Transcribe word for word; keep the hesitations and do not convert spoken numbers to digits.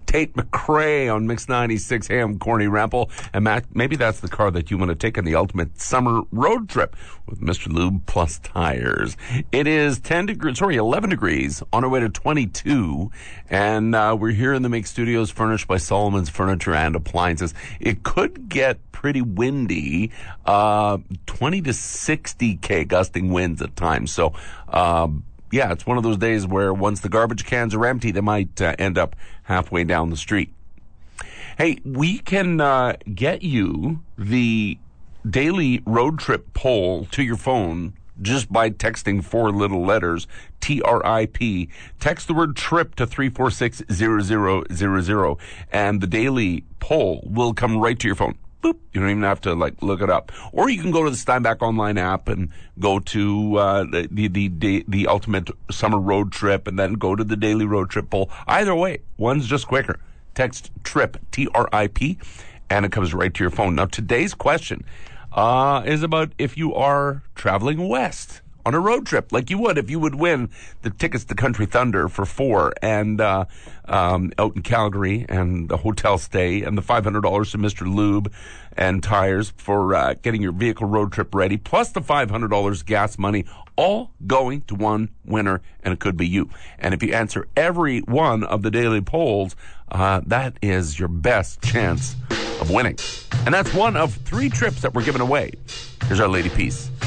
Tate McRae on Mix ninety-six. Hey, I'm Corny Rample. And Matt, maybe that's the car that you want to take on the ultimate summer road trip with Mister Lube Plus Tires. It is ten degrees, sorry, eleven degrees on our way to twenty-two. And uh, we're here in the Mix Studios, furnished by Solomon's Furniture and Appliances. It could get pretty windy, uh, twenty to sixty K gusting winds at times. So, um, yeah, it's one of those days where once the garbage cans are empty, they might uh, end up halfway down the street. Hey, we can uh, get you the daily road trip poll to your phone just by texting four little letters, T R I P. Text the word trip to three four six zero zero zero zero, and the daily poll will come right to your phone. Boop. You don't even have to like look it up. Or you can go to the Steinbach Online app and go to uh, the, the the the ultimate summer road trip, and then go to the daily road trip poll. Either way, one's just quicker. Text trip, T R I P, and it comes right to your phone. Now, today's question uh, is about if you are traveling west on a road trip, like you would if you would win the tickets to Country Thunder for four and uh, um, out in Calgary, and the hotel stay, and the five hundred dollars to Mister Lube and Tires for uh, getting your vehicle road trip ready, plus the five hundred dollars gas money, all going to one winner, and it could be you. And if you answer every one of the daily polls, uh, that is your best chance of winning. And that's one of three trips that we're giving away. Here's Our Lady Peace.